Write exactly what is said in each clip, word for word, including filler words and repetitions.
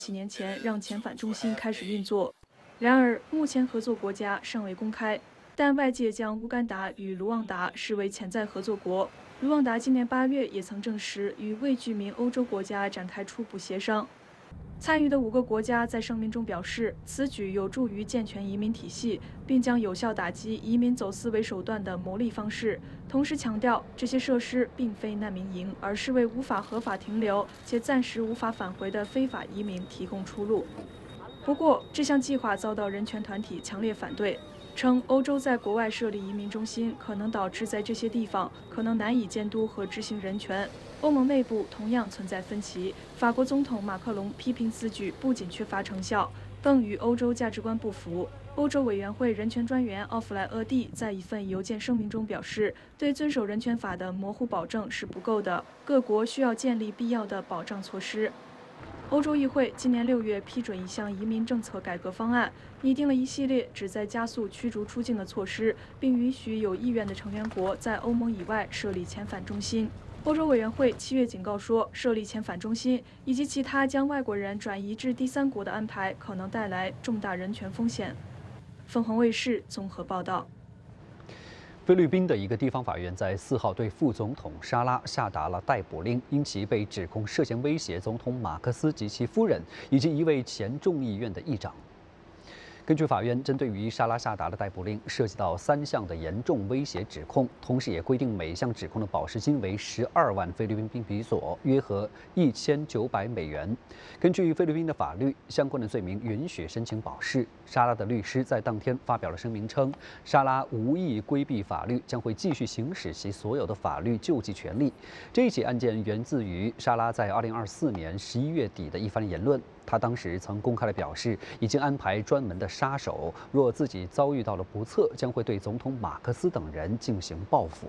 几年前让遣返中心开始运作。然而，目前合作国家尚未公开，但外界将乌干达与卢旺达视为潜在合作国。卢旺达今年八月也曾证实与未具名欧洲国家展开初步协商。参与的五个国家在声明中表示，此举有助于健全移民体系，并将有效打击以民走私为手段的牟利方式。同时强调，这些设施并非难民营，而是为无法合法停留且暂时无法返回的非法移民提供出路。不过，这项计划遭到人权团体强烈反对，称欧洲在国外设立移民中心可能导致在这些地方可能难以监督和执行人权。欧盟内部同样存在分歧。法国总统马克龙批评此举不仅缺乏成效，更与欧洲价值观不符。欧洲委员会人权专员奥弗莱厄蒂在一份邮件声明中表示，对遵守人权法的模糊保证是不够的，各国需要建立必要的保障措施。欧洲议会今年六月批准一项移民政策改革方案，拟定了一系列旨在加速驱逐出境的措施，并允许有意愿的成员国在欧盟以外设立遣返中心。欧洲委员会七月警告说，设立遣返中心以及其他将外国人转移至第三国的安排可能带来重大人权风险。凤凰卫视综合报道。 菲律宾的一个地方法院在四号对副总统沙拉下达了逮捕令，因其被指控涉嫌威胁总统马克思及其夫人以及一位前众议院的议长。根据法院针对于沙拉下达的逮捕令，涉及到三项的严重威胁指控，同时也规定每项指控的保释金为十二万菲律宾币比索，约合一千九百美元。根据菲律宾的法律，相关的罪名允许申请保释。沙拉的律师在当天发表了声明称，沙拉无意规避法律，将会继续行使其所有的法律救济权利。这一起案件源自于沙拉在二零二四年十一月底的一番言论。他当时曾公开地表示，已经安排专门的杀手，若自己遭遇到了不测，将会对总统马克思等人进行报复。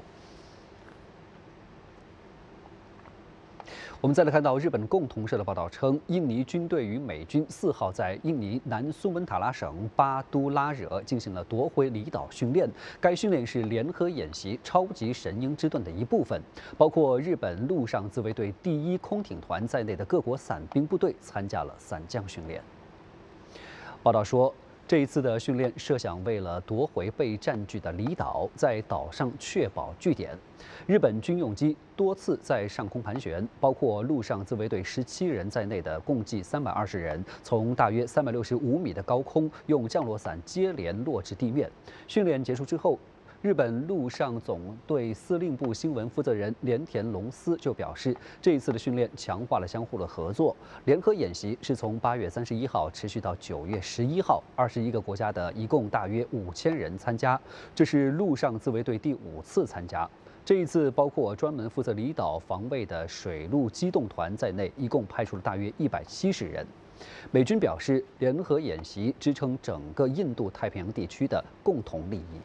我们再来看到日本共同社的报道称，印尼军队与美军四号在印尼南苏门答腊省巴都拉惹进行了夺回离岛训练。该训练是联合演习超级神鹰之盾的一部分，包括日本陆上自卫队第一空挺团在内的各国伞兵部队参加了伞降训练。报道说，这一次的训练设想为了夺回被占据的离岛，在岛上确保据点。日本军用机多次在上空盘旋，包括陆上自卫队十七人在内的共计三百二十人，从大约三百六十五米的高空用降落伞接连落至地面。训练结束之后，日本陆上总队司令部新闻负责人连田龙司就表示，这一次的训练强化了相互的合作。联合演习是从八月三十一号持续到九月十一号，二十一个国家的一共大约五千人参加，这是陆上自卫队第五次参加。这一次包括专门负责离岛防卫的水陆机动团在内，一共派出了大约一百七十人。美军表示，联合演习支撑整个印度太平洋地区的共同利益。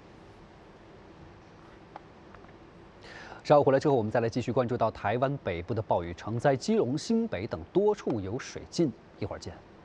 稍后回来之后，我们再来继续关注到台湾北部的暴雨成灾，基隆、新北等多处有水浸。一会儿见。